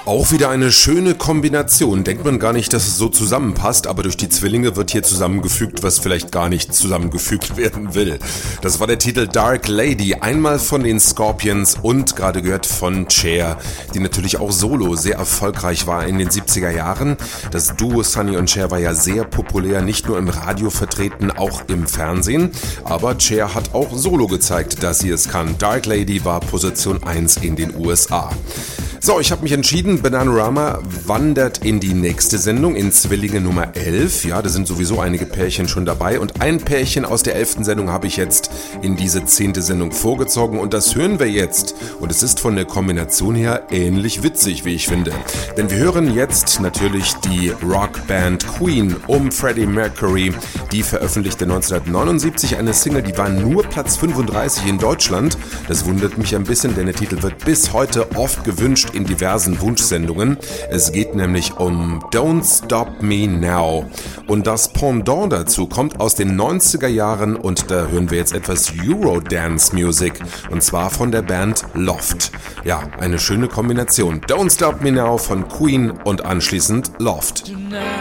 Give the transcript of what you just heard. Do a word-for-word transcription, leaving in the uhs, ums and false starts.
Auch wieder eine schöne Kombination. Denkt man gar nicht, dass es so zusammenpasst, aber durch die Zwillinge wird hier zusammengefügt, was vielleicht gar nicht zusammengefügt werden will. Das war der Titel Dark Lady, einmal von den Scorpions und gerade gehört von Cher, die natürlich auch solo sehr erfolgreich war in den siebziger Jahren. Das Duo Sonny und Cher war ja sehr populär, nicht nur im Radio vertreten, auch im Fernsehen. Aber Cher hat auch solo gezeigt, dass sie es kann. Dark Lady war Position eins in den U S A. So, ich habe mich entschieden, Bananarama wandert in die nächste Sendung, in Zwillinge Nummer elf. Ja, da sind sowieso einige Pärchen schon dabei und ein Pärchen aus der elften Sendung habe ich jetzt in diese zehnte Sendung vorgezogen und das hören wir jetzt. Und es ist von der Kombination her ähnlich witzig, wie ich finde. Denn wir hören jetzt natürlich die Rockband Queen um Freddie Mercury. Die veröffentlichte neunzehnhundertneunundsiebzig eine Single, die war nur Platz fünfunddreißig in Deutschland. Das wundert mich ein bisschen, denn der Titel wird bis heute oft gewünscht in diversen Wunschsendungen. Es geht nämlich um Don't Stop Me Now. Und das Pendant dazu kommt aus den neunziger Jahren und da hören wir jetzt etwas Eurodance-Music und zwar von der Band Loft. Ja, eine schöne Kombination. Don't Stop Me Now von Queen und anschließend Loft. Tonight.